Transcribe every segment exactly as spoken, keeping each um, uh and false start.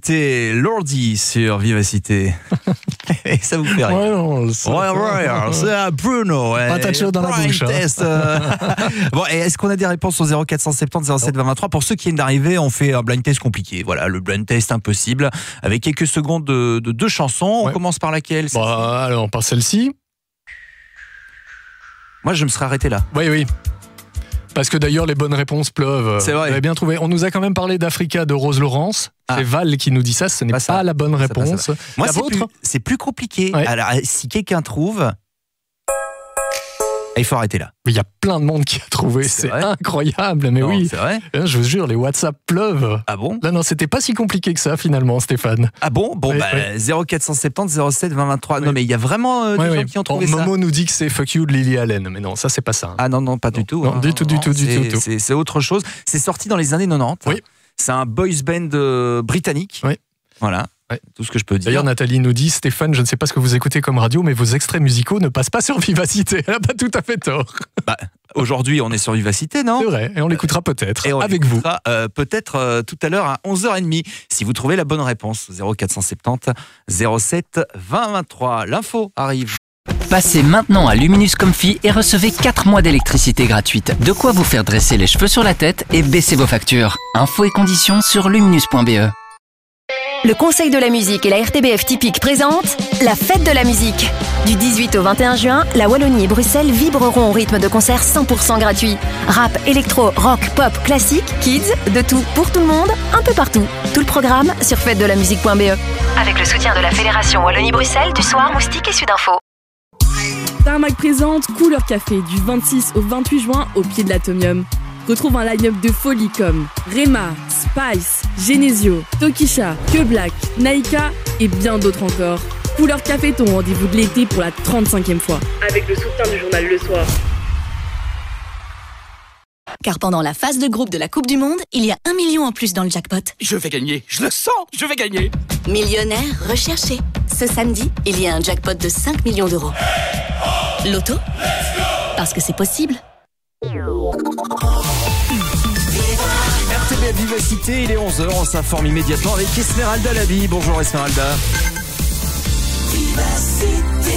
C'était Lordi sur Vivacité. Et ça vous fait rire. Ouais, non, c'est ouais, ouais, c'est Bruno. Pas ta chaud dans la bouche. Test, euh... bon, et est-ce qu'on a des réponses au zéro quatre cent soixante-dix zéro sept vingt vingt-trois? Pour ceux qui viennent d'arriver, on fait un blind test compliqué. Voilà, le blind test impossible, avec quelques secondes de, de deux chansons. On ouais. commence par laquelle? Bah, alors, par celle-ci. Moi, je me serais arrêté là. Oui, oui. Parce que d'ailleurs, les bonnes réponses pleuvent. C'est vrai. Vous avez bien trouvé. On nous a quand même parlé d'Africa de Rose Laurence. Ah. C'est Val qui nous dit ça. Ce n'est pas, pas ça. la bonne réponse. Pas Moi, la c'est vôtre plus, c'est plus compliqué. Ouais. Alors, si quelqu'un trouve, il faut arrêter là. Il y a plein de monde qui a trouvé. C'est, c'est incroyable. Mais non, oui. C'est vrai. Je vous jure, les WhatsApp pleuvent. Ah bon? Là, non, c'était pas si compliqué que ça, finalement, Stéphane. Ah bon? Bon, oui, bah, oui. zéro quatre cent soixante-dix zéro sept vingt vingt-trois. Oui. Non, mais il y a vraiment euh, des oui, gens oui. qui ont trouvé bon, ça. Momo nous dit que c'est Fuck You de Lily Allen. Mais non, ça, c'est pas ça. Hein. Ah non, non, pas non. du tout. Non, hein, du non, tout, non, du tout, c'est, du tout. C'est, c'est autre chose. C'est sorti dans les années quatre-vingt-dix. Oui. C'est un boys band euh, britannique. Oui. Voilà. Ouais. Tout ce que je peux dire. D'ailleurs, Nathalie nous dit, Stéphane, je ne sais pas ce que vous écoutez comme radio, mais vos extraits musicaux ne passent pas sur Vivacité. Elle n'a pas tout à fait tort. Bah, aujourd'hui, on est sur Vivacité, non? C'est vrai, et on l'écoutera peut-être et on avec vous. Euh, peut-être euh, tout à l'heure à onze heures trente, si vous trouvez la bonne réponse. zéro quatre cent soixante-dix zéro sept vingt vingt-trois. L'info arrive. Passez maintenant à Luminus Comfy et recevez quatre mois d'électricité gratuite. De quoi vous faire dresser les cheveux sur la tête et baisser vos factures. Infos et conditions sur luminus point b e. Le Conseil de la musique et la R T B F Typique présentent la fête de la musique. Du dix-huit au vingt et un juin, la Wallonie et Bruxelles vibreront au rythme de concerts cent pour cent gratuits. Rap, électro, rock, pop, classique, kids, de tout pour tout le monde, un peu partout. Tout le programme sur fête de la musique point b e. Avec le soutien de la Fédération Wallonie-Bruxelles, du Soir, Moustique et Sudinfo. Tarmac présente Couleur Café du vingt-six au vingt-huit juin au pied de l'Atomium. Retrouve un line-up de folie comme Rema, Spice, Genesio, Tokisha, Que Black, Naika et bien d'autres encore. Couleur Café, ton rendez-vous de l'été pour la trente-cinquième fois. Avec le soutien du journal Le Soir. Car pendant la phase de groupe de la Coupe du Monde, il y a un million en plus dans le jackpot. Je vais gagner, je le sens, je vais gagner. Millionnaire recherché. Ce samedi, il y a un jackpot de cinq millions d'euros. Loto ? Parce que c'est possible. R T B Vivacité, il est onze heures, on s'informe immédiatement avec Esmeralda Labi. Bonjour Esmeralda. Vivacité.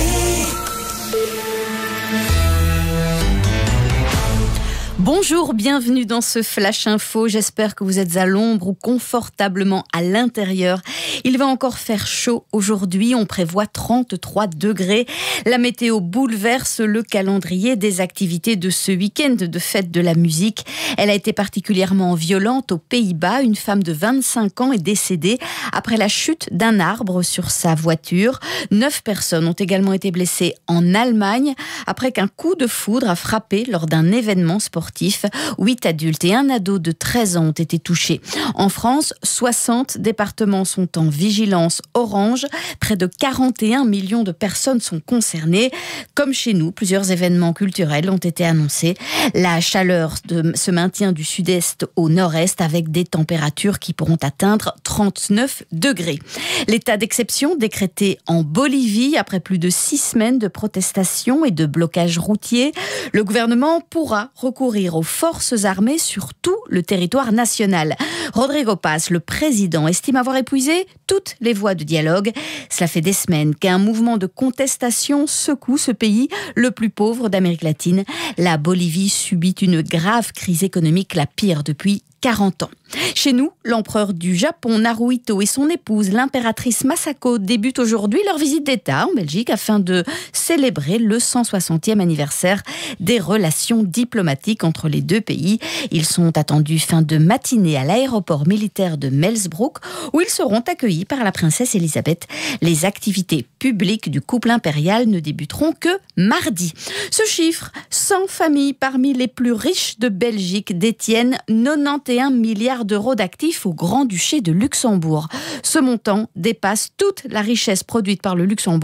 Bonjour, bienvenue dans ce Flash Info. J'espère que vous êtes à l'ombre ou confortablement à l'intérieur. Il va encore faire chaud aujourd'hui. On prévoit trente-trois degrés. La météo bouleverse le calendrier des activités de ce week-end de fête de la musique. Elle a été particulièrement violente aux Pays-Bas. Une femme de vingt-cinq ans est décédée après la chute d'un arbre sur sa voiture. Neuf personnes ont également été blessées en Allemagne après qu'un coup de foudre a frappé lors d'un événement sportif. Huit adultes et un ado de treize ans ont été touchés. En France, soixante départements sont en vigilance orange. Près de quarante et un millions de personnes sont concernées. Comme chez nous, plusieurs événements culturels ont été annoncés. La chaleur de, se maintient du sud-est au nord-est avec des températures qui pourront atteindre trente-neuf degrés. L'état d'exception décrété en Bolivie après plus de six semaines de protestations et de blocages routiers. Le gouvernement pourra recourir aux forces armées sur tout le territoire national. Rodrigo Paz, le président, estime avoir épuisé toutes les voies de dialogue. Cela fait des semaines qu'un mouvement de contestation secoue ce pays, le plus pauvre d'Amérique latine. La Bolivie subit une grave crise économique, la pire depuis quarante ans. Chez nous, l'empereur du Japon, Naruhito, et son épouse, l'impératrice Masako, débutent aujourd'hui leur visite d'État en Belgique afin de célébrer le cent soixantième anniversaire des relations diplomatiques entre les deux pays. Ils sont attendus fin de matinée à l'aéroport militaire de Melsbroek, où ils seront accueillis par la princesse Elisabeth. Les activités publiques du couple impérial ne débuteront que mardi. Ce chiffre, cent familles parmi les plus riches de Belgique détiennent quatre-vingt-onze milliards d'euros d'actifs au Grand-Duché de Luxembourg. Ce montant dépasse toute la richesse produite par le Luxembourg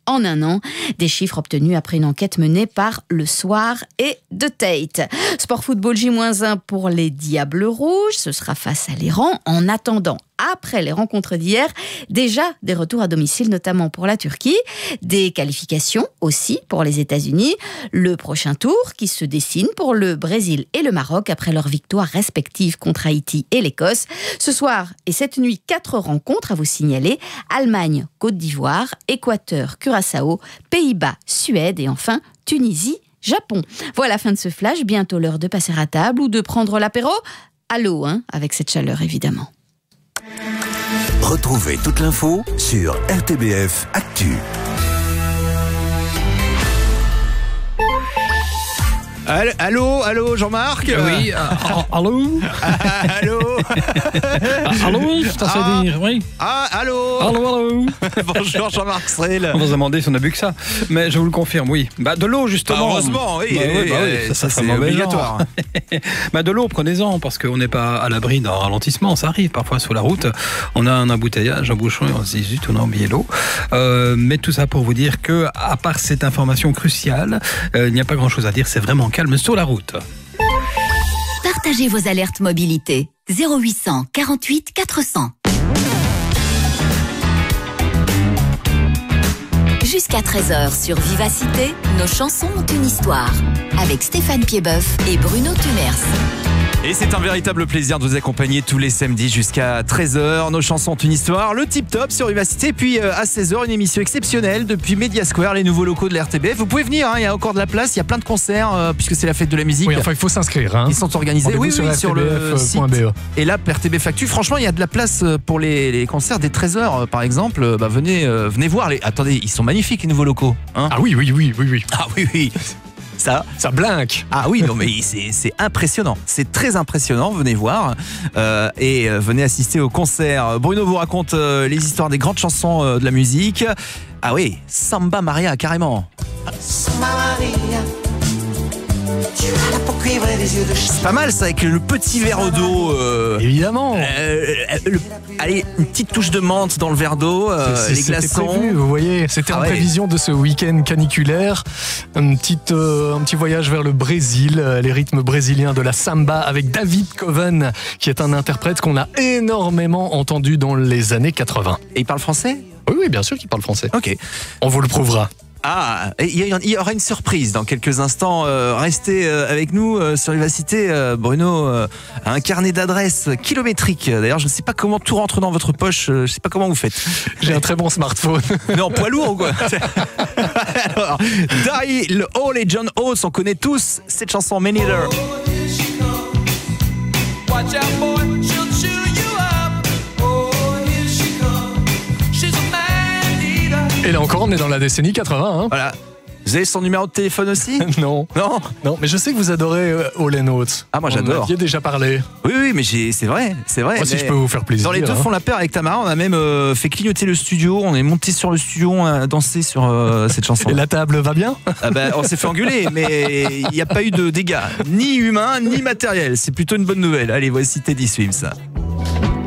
en un an. Des chiffres obtenus après une enquête menée par Le Soir et The Tate. Sport football J moins un pour les Diables Rouges. Ce sera face à l'Iran. En attendant, après les rencontres d'hier, déjà des retours à domicile, notamment pour la Turquie, des qualifications aussi pour les États-Unis, le prochain tour qui se dessine pour le Brésil et le Maroc après leurs victoires respectives contre Haïti et l'Écosse. Ce soir et cette nuit, quatre rencontres à vous signaler: Allemagne, Côte d'Ivoire, Équateur, Curaçao, Pays-Bas, Suède et enfin Tunisie, Japon. Voilà la fin de ce flash, bientôt l'heure de passer à table ou de prendre l'apéro à l'eau, hein, avec cette chaleur évidemment. Retrouvez toute l'info sur R T B F Actu. Allô, allô, Jean-Marc. Oui, euh, allô. Allô. Allô, je t'en ah, dire, oui. Ah, allô. Allô, allô. Bonjour Jean-Marc Strel. On va se demander si on a bu que ça, mais je vous le confirme, oui. Bah de l'eau justement. Bah, heureusement, oui. Bah, oui, bah, oui ça, ça, ça c'est obligatoire. Bah de l'eau, prenez-en, parce qu'on n'est pas à l'abri d'un ralentissement. Ça arrive parfois sur la route. On a un embouteillage, un bouchon, et on se dit zut, on a oublié l'eau. Euh, mais tout ça pour vous dire que, à part cette information cruciale, euh, il n'y a pas grand-chose à dire. C'est vraiment calme sur la route. Partagez vos alertes mobilité. zéro huit cent quarante-huit quatre cents. Jusqu'à treize heures sur Vivacité, nos chansons ont une histoire. Avec Stéphane Piedboeuf et Bruno Tumers. Et c'est un véritable plaisir de vous accompagner tous les samedis jusqu'à treize heures. Nos chansons ont une histoire, le Tip Top sur Vivacité. Puis à seize heures, une émission exceptionnelle depuis Media Square, les nouveaux locaux de la R T B F. Vous pouvez venir, hein, il y a encore de la place, il y a plein de concerts euh, puisque c'est la fête de la musique. Oui, enfin il faut s'inscrire. Hein. Ils sont organisés oui, sur, oui, sur le site. B E. Et là, R T B F Actu, franchement, il y a de la place pour les, les concerts dès treize heures par exemple. Bah, venez, euh, venez voir. Les... Attendez, ils sont magnifiques les nouveaux locaux. Hein. Ah oui, oui, oui, oui, oui. Ah oui, oui. Ça, ça blinque. Ah oui, non mais c'est, c'est impressionnant. C'est très impressionnant. Venez voir euh, et euh, venez assister au concert. Bruno vous raconte euh, les histoires des grandes chansons euh, de la musique. Ah oui, Samba Maria carrément. Samba Maria. C'est pas mal ça avec le petit verre d'eau. Euh, Évidemment. Euh, le, allez, une petite touche de menthe dans le verre d'eau, euh, c'est, les glaçons. Prévu, vous voyez, c'était ah en ouais. prévision de ce week-end caniculaire. Une petite, euh, un petit voyage vers le Brésil, euh, les rythmes brésiliens de la samba avec David Coven, qui est un interprète qu'on a énormément entendu dans les années quatre-vingts. Et il parle français ? Oui, oui, bien sûr qu'il parle français. Ok. On vous le prouvera. Ah, il y aura une surprise dans quelques instants. Euh, restez euh, avec nous euh, sur Vivacité. Euh, Bruno euh, a un carnet d'adresses kilométrique. D'ailleurs, je ne sais pas comment tout rentre dans votre poche. Euh, je ne sais pas comment vous faites. J'ai un très bon smartphone. Non, poids lourd ou quoi? Alors, Daryl Hall et John Oates, on connaît tous cette chanson Man Eater. Et là encore, on est dans la décennie quatre-vingts. Hein. Voilà. Vous avez son numéro de téléphone aussi? Non. Non. Non, mais je sais que vous adorez euh, Hall and Oates. Ah, moi j'adore. On en aviez déjà parlé. Oui, oui, mais j'ai, c'est vrai, c'est vrai. Moi, si je peux vous faire plaisir. Dans les deux hein. font la paire avec Tamara, on a même euh, fait clignoter le studio, on est monté sur le studio, on a dansé sur euh, cette chanson. Et la table va bien? Ah bah, on s'est fait engueuler, mais il n'y a pas eu de dégâts, ni humains, ni matériels. C'est plutôt une bonne nouvelle. Allez, voici Teddy Swims.